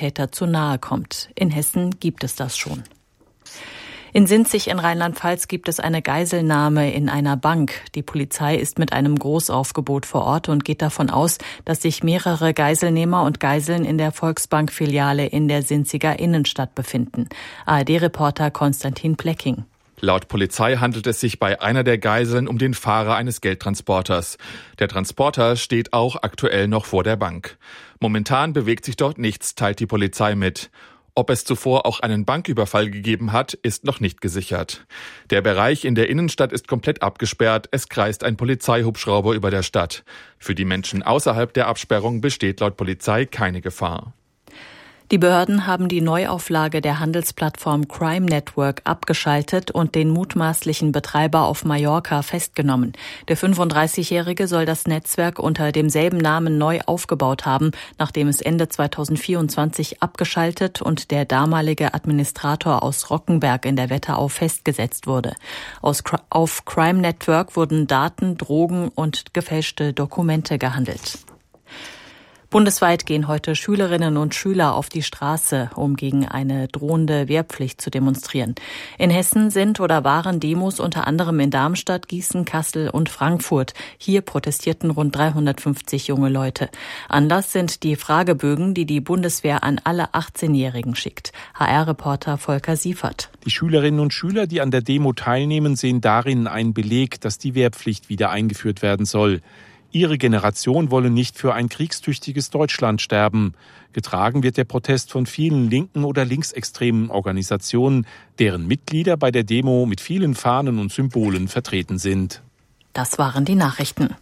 Täter zu nahe kommt. In Hessen gibt es das schon. In Sinzig in Rheinland-Pfalz gibt es eine Geiselnahme in einer Bank. Die Polizei ist mit einem Großaufgebot vor Ort und geht davon aus, dass sich mehrere Geiselnehmer und Geiseln in der Volksbank-Filiale in der Sinziger Innenstadt befinden. ARD-Reporter Konstantin Plecking. Laut Polizei handelt es sich bei einer der Geiseln um den Fahrer eines Geldtransporters. Der Transporter steht auch aktuell noch vor der Bank. Momentan bewegt sich dort nichts, teilt die Polizei mit. Ob es zuvor auch einen Banküberfall gegeben hat, ist noch nicht gesichert. Der Bereich in der Innenstadt ist komplett abgesperrt. Es kreist ein Polizeihubschrauber über der Stadt. Für die Menschen außerhalb der Absperrung besteht laut Polizei keine Gefahr. Die Behörden haben die Neuauflage der Handelsplattform Crime Network abgeschaltet und den mutmaßlichen Betreiber auf Mallorca festgenommen. Der 35-Jährige soll das Netzwerk unter demselben Namen neu aufgebaut haben, nachdem es Ende 2024 abgeschaltet und der damalige Administrator aus Rockenberg in der Wetterau festgesetzt wurde. Auf Crime Network wurden Daten, Drogen und gefälschte Dokumente gehandelt. Bundesweit gehen heute Schülerinnen und Schüler auf die Straße, um gegen eine drohende Wehrpflicht zu demonstrieren. In Hessen sind oder waren Demos unter anderem in Darmstadt, Gießen, Kassel und Frankfurt. Hier protestierten rund 350 junge Leute. Anlass sind die Fragebögen, die die Bundeswehr an alle 18-Jährigen schickt. HR-Reporter Volker Siefert. Die Schülerinnen und Schüler, die an der Demo teilnehmen, sehen darin einen Beleg, dass die Wehrpflicht wieder eingeführt werden soll. Ihre Generation wolle nicht für ein kriegstüchtiges Deutschland sterben. Getragen wird der Protest von vielen linken oder linksextremen Organisationen, deren Mitglieder bei der Demo mit vielen Fahnen und Symbolen vertreten sind. Das waren die Nachrichten.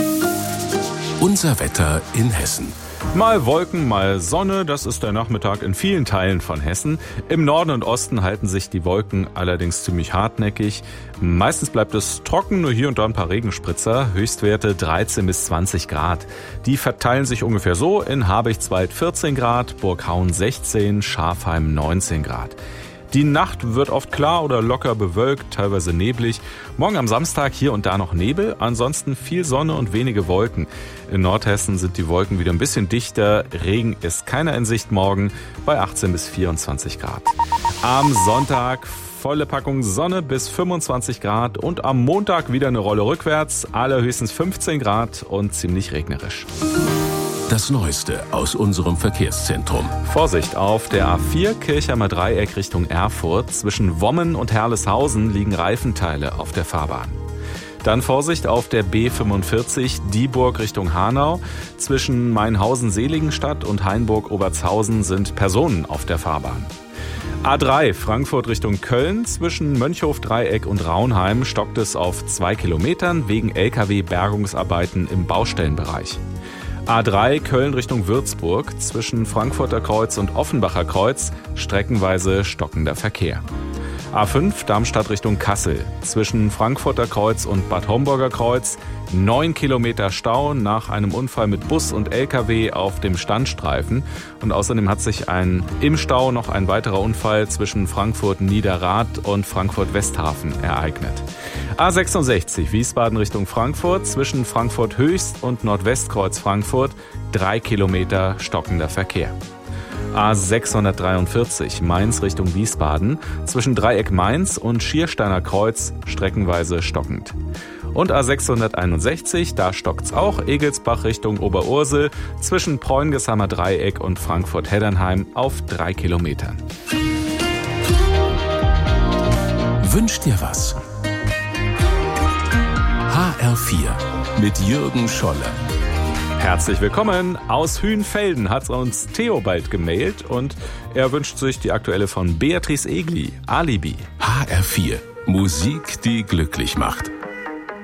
Unser Wetter in Hessen. Mal Wolken, mal Sonne, das ist der Nachmittag in vielen Teilen von Hessen. Im Norden und Osten halten sich die Wolken allerdings ziemlich hartnäckig. Meistens bleibt es trocken, nur hier und da ein paar Regenspritzer, Höchstwerte 13 bis 20 Grad. Die verteilen sich ungefähr so: in Habichtszweit 14 Grad, Burghauen 16, Schafheim 19 Grad. Die Nacht wird oft klar oder locker bewölkt, teilweise neblig. Morgen am Samstag hier und da noch Nebel, ansonsten viel Sonne und wenige Wolken. In Nordhessen sind die Wolken wieder ein bisschen dichter. Regen ist keiner in Sicht morgen bei 18 bis 24 Grad. Am Sonntag volle Packung Sonne bis 25 Grad und am Montag wieder eine Rolle rückwärts, allerhöchstens 15 Grad und ziemlich regnerisch. Das Neueste aus unserem Verkehrszentrum. Vorsicht, auf der A4 Kirchheimer Dreieck Richtung Erfurt. Zwischen Wommen und Herleshausen liegen Reifenteile auf der Fahrbahn. Dann Vorsicht auf der B45 Dieburg Richtung Hanau. Zwischen Mainhausen-Seligenstadt und Hainburg-Obertshausen sind Personen auf der Fahrbahn. A3 Frankfurt Richtung Köln. Zwischen Mönchhof-Dreieck und Raunheim stockt es auf 2 Kilometern wegen Lkw-Bergungsarbeiten im Baustellenbereich. A3 Köln Richtung Würzburg, zwischen Frankfurter Kreuz und Offenbacher Kreuz streckenweise stockender Verkehr. A5 Darmstadt Richtung Kassel, zwischen Frankfurter Kreuz und Bad Homburger Kreuz 9 Kilometer Stau nach einem Unfall mit Bus und LKW auf dem Standstreifen. Und außerdem hat sich im Stau noch ein weiterer Unfall zwischen Frankfurt-Niederrad und Frankfurt-Westhafen ereignet. A66 Wiesbaden Richtung Frankfurt, zwischen Frankfurt Höchst und Nordwestkreuz Frankfurt 3 Kilometer stockender Verkehr. A643 Mainz Richtung Wiesbaden, zwischen Dreieck Mainz und Schiersteiner Kreuz streckenweise stockend. Und A661, da stockt's auch, Egelsbach Richtung Oberursel, zwischen Preungesheimer Dreieck und Frankfurt-Heddernheim auf 3 Kilometern. Wünsch dir was. HR4 mit Jürgen Scholle. Herzlich willkommen. Aus Hühnfelden hat uns Theobald gemailt und er wünscht sich die aktuelle von Beatrice Egli, Alibi. HR4, Musik, die glücklich macht.